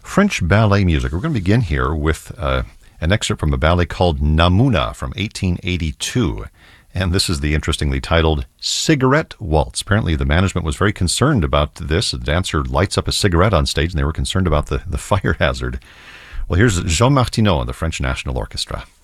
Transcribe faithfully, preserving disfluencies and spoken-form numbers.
French ballet music. We're going to begin here with uh, an excerpt from a ballet called Namuna from eighteen eighty-two. And this is the interestingly titled Cigarette Waltz. Apparently the management was very concerned about this. The dancer lights up a cigarette on stage, and they were concerned about the, the fire hazard. Well, here's Jean Martineau and the French National Orchestra.